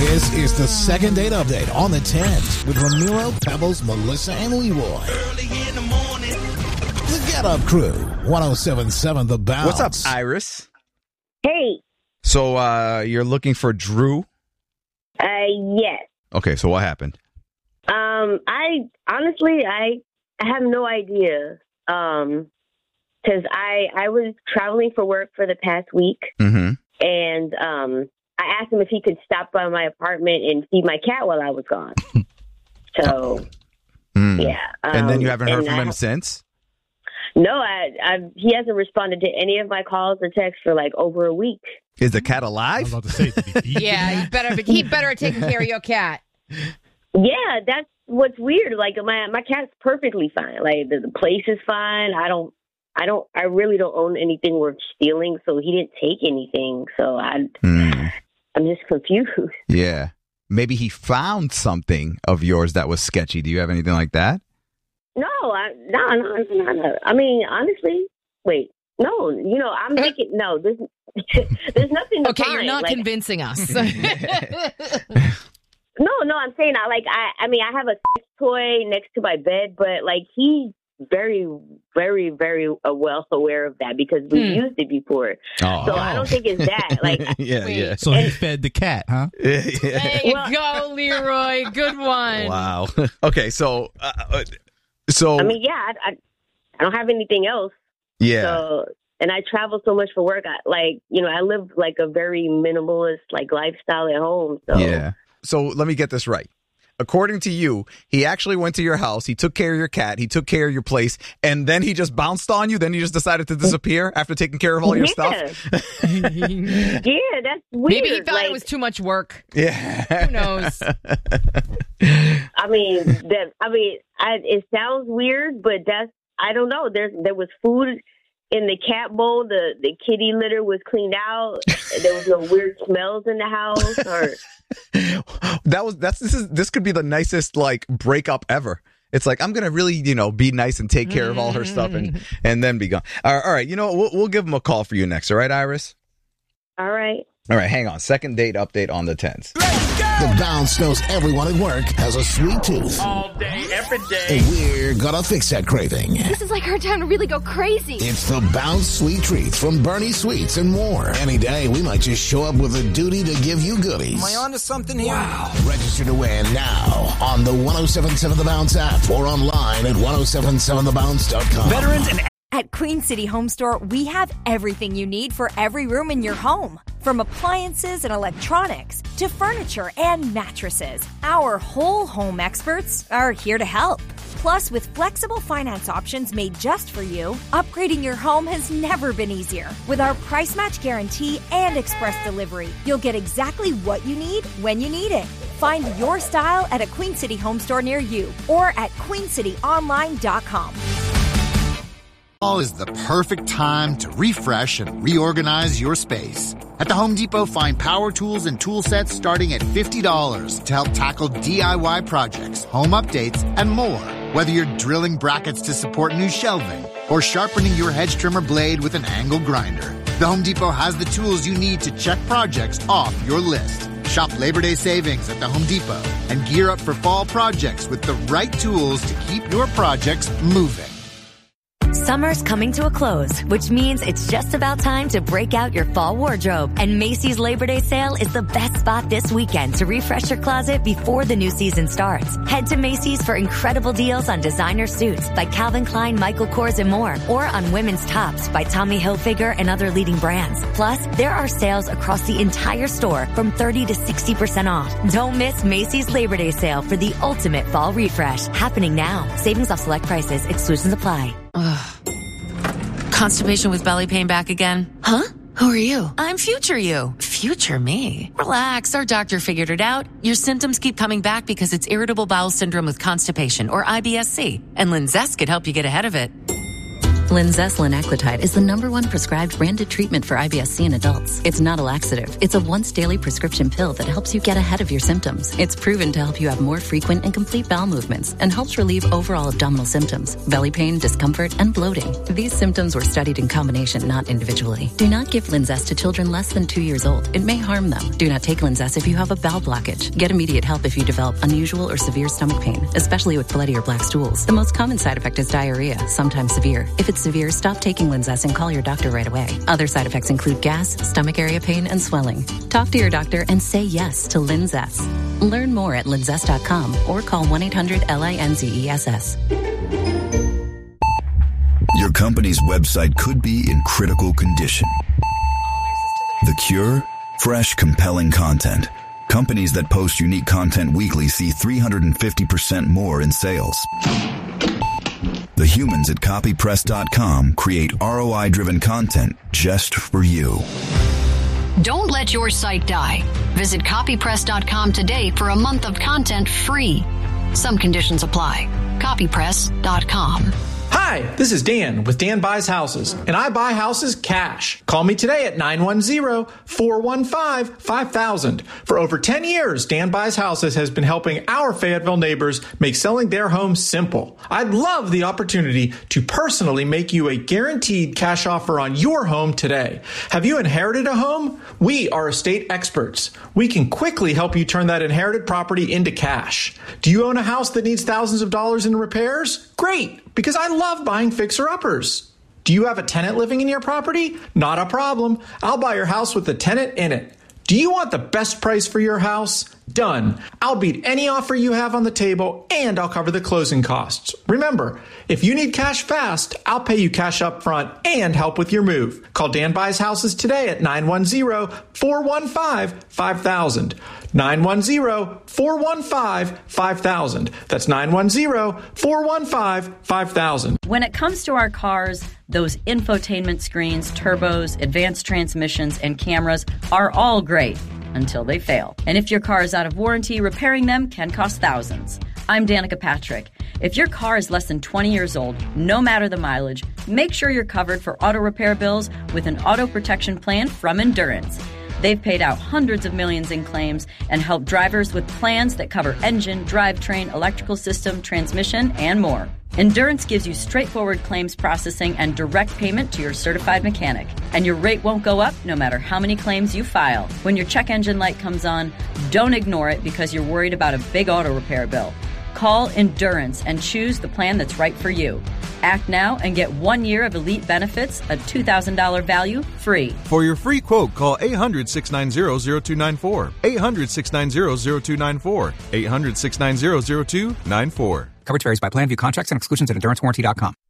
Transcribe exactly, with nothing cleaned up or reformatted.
This is the second date update on the tenth with Ramiro, Pebbles, Melissa, and Leroy. Early in the morning. The Get Up Crew, one oh seven point seven The Bounce. What's up, Iris? Hey. So uh, you're looking for Drew? Uh, yes. Okay, so what happened? Um, I honestly, I, I have no idea. Um, because I I was traveling for work for the past week, Mm-hmm. and um, I asked him if he could stop by my apartment and feed my cat while I was gone. So, Mm. yeah. Um, And then you haven't heard and from I- him since? No, I, I he hasn't responded to any of my calls or texts for like over a week. Is the cat I was alive? about to say, did he beat Yeah, you? you better keep better at taking care of your cat. Yeah, that's what's weird. Like my my cat's perfectly fine. Like the, the place is fine. I don't, I don't, I really don't own anything worth stealing. So he didn't take anything. So I, Mm. I'm just confused. Yeah. Maybe he found something of yours that was sketchy. Do you have anything like that? No, I, no, no, no, no. I mean, honestly, wait, no. You know, I'm thinking no. There's, there's nothing. To Okay, find. you're not like, convincing us. No, no. I'm saying I like. I, I mean, I have a sex toy next to my bed, but like he's very, very, very uh, well aware of that because we've Hmm. used it before. Oh. So I don't think it's that. Like, yeah, Wait. yeah. So he fed the cat, huh? There you Well- go, Leroy. Good one. Wow. Okay, so, uh, uh, so, I mean, yeah, I, I, I don't have anything else. yeah. So, and I travel so much for work. I, like, you know, I live like a very minimalist like lifestyle at home. So Yeah. So let me get this right. According to you, he actually went to your house, he took care of your cat, he took care of your place, and then he just bounced on you? Then you just decided to disappear after taking care of all your yeah. stuff? Yeah, that's weird. Maybe he thought like, it was too much work. Yeah. Who knows? I mean, that. I mean, I, it sounds weird, but that's. I don't know. There's there was food in the cat bowl. The the kitty litter was cleaned out. There was no weird smells in the house. Or That was that's this is this could be the nicest like breakup ever. It's like I'm gonna really you know be nice and take care of all her stuff and and then be gone. All right, all right. You know we'll we'll give him a call for you next. All right, Iris. all right. All right, hang on. Second date update on the tens. The Bounce knows everyone at work has a sweet tooth. All day, every day. And we're gonna fix that craving. This is like our time to really go crazy. It's the Bounce Sweet Treats from Bernie Sweets and more. Any day, we might just show up with a duty to give you goodies. Am I on to something here? Wow. Register to win now on the one oh seven point seven The Bounce app or online at ten seventy-seven the bounce dot com. Veterans and At Queen City Home Store, we have everything you need for every room in your home. From appliances and electronics to furniture and mattresses, our whole home experts are here to help. Plus, with flexible finance options made just for you, upgrading your home has never been easier. With our price match guarantee and express delivery, you'll get exactly what you need when you need it. Find your style at a Queen City Home Store near you or at queen city online dot com. Fall is the perfect time to refresh and reorganize your space. At the Home Depot, find power tools and tool sets starting at fifty dollars to help tackle D I Y projects, home updates, and more. Whether you're drilling brackets to support new shelving or sharpening your hedge trimmer blade with an angle grinder, the Home Depot has the tools you need to check projects off your list. Shop Labor Day savings at the Home Depot and gear up for fall projects with the right tools to keep your projects moving. Summer's coming to a close, which means it's just about time to break out your fall wardrobe. And Macy's Labor Day sale is the best spot this weekend to refresh your closet before the new season starts. Head to Macy's for incredible deals on designer suits by Calvin Klein, Michael Kors, and more, or on women's tops by Tommy Hilfiger and other leading brands. Plus, there are sales across the entire store from thirty to sixty percent off. Don't miss Macy's Labor Day sale for the ultimate fall refresh. Happening now. Savings off select prices. Exclusions apply. Ugh. Constipation with belly pain back again? Huh? Who are you? I'm future you. Future me? Relax, our doctor figured it out. Your symptoms keep coming back because it's irritable bowel syndrome with constipation, or I B S C, and Linzess could help you get ahead of it. Linzess linaclotide is the number one prescribed branded treatment for I B S C in adults. It's not a laxative. It's a once daily prescription pill that helps you get ahead of your symptoms. It's proven to help you have more frequent and complete bowel movements and helps relieve overall abdominal symptoms, belly pain, discomfort, and bloating. These symptoms were studied in combination, not individually. Do not give Linzess to children less than two years old. It may harm them. Do not take Linzess if you have a bowel blockage. Get immediate help if you develop unusual or severe stomach pain, especially with bloody or black stools. The most common side effect is diarrhea, sometimes severe. If it's severe, stop taking Linzess and call your doctor right away. Other side effects include gas, stomach area pain, and swelling. Talk to your doctor and say yes to Linzess. Learn more at linzess dot com or call one eight hundred L I N Z E S S. Your company's website could be in critical condition. The cure? Fresh, compelling content. Companies that post unique content weekly see three hundred fifty percent more in sales. The humans at copy press dot com create R O I-driven content just for you. Don't let your site die. Visit copy press dot com today for a month of content free. Some conditions apply. copy press dot com. Hi, this is Dan with Dan Buys Houses, and I buy houses cash. Call me today at nine one zero, four one five, five thousand. For over ten years, Dan Buys Houses has been helping our Fayetteville neighbors make selling their homes simple. I'd love the opportunity to personally make you a guaranteed cash offer on your home today. Have you inherited a home? We are estate experts. We can quickly help you turn that inherited property into cash. Do you own a house that needs thousands of dollars in repairs? Great, because I love buying fixer-uppers. Do you have a tenant living in your property? Not a problem. I'll buy your house with a tenant in it. Do you want the best price for your house? Done. I'll beat any offer you have on the table, and I'll cover the closing costs. Remember, if you need cash fast, I'll pay you cash up front and help with your move. Call Dan Buys Houses today at nine one zero, four one five, five thousand. nine one zero, four one five, five thousand. That's nine one zero, four one five, five thousand. When it comes to our cars, those infotainment screens, turbos, advanced transmissions, and cameras are all great until they fail. And if your car is out of warranty, repairing them can cost thousands. I'm Danica Patrick. If your car is less than twenty years old, no matter the mileage, make sure you're covered for auto repair bills with an auto protection plan from Endurance. They've paid out hundreds of millions in claims and helped drivers with plans that cover engine, drivetrain, electrical system, transmission, and more. Endurance gives you straightforward claims processing and direct payment to your certified mechanic. And your rate won't go up no matter how many claims you file. When your check engine light comes on, don't ignore it because you're worried about a big auto repair bill. Call Endurance and choose the plan that's right for you. Act now and get one year of elite benefits, a two thousand dollars value, free. For your free quote, call eight hundred, six nine zero, zero two nine four. eight hundred, six nine zero, zero two nine four. eight hundred, six nine zero, zero two nine four. Coverage varies by plan. View contracts and exclusions at endurance warranty dot com.